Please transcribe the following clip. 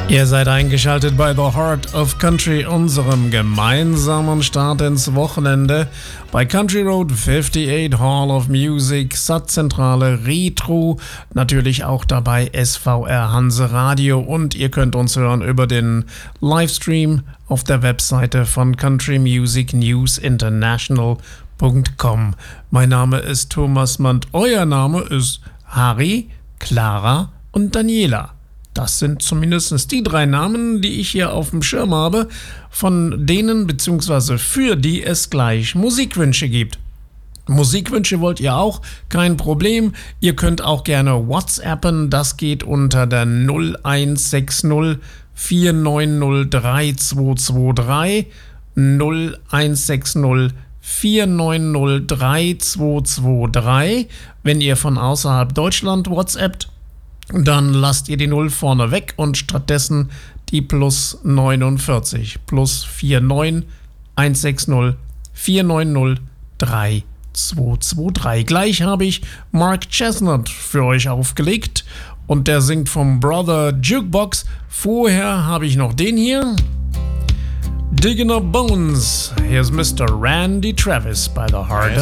Ihr seid eingeschaltet bei The Heart of Country, unserem gemeinsamen Start ins Wochenende bei Country Road 58 Hall of Music, Satzzentrale Retro, natürlich auch dabei SVR Hanse Radio und ihr könnt uns hören über den Livestream auf der Webseite von Country Music News International.com. Mein Name ist Thomas Mann, euer Name ist Harry, Clara und Daniela. Das sind zumindest die 3 Namen, die ich hier auf dem Schirm habe, von denen bzw. für die es gleich Musikwünsche gibt. Musikwünsche wollt ihr auch? Kein Problem. Ihr könnt auch gerne WhatsAppen. Das geht unter der 0160 490 3223. 0160 490 3223. Wenn ihr von außerhalb Deutschland WhatsAppt, dann lasst ihr die 0 vorne weg und stattdessen die plus 49, plus 49 160 490 3223. Gleich habe ich Mark Chestnut für euch aufgelegt und der singt vom Brother Jukebox. Vorher habe ich noch den hier. Digging Up Bones. Here's Mr. Randy Travis by the Heart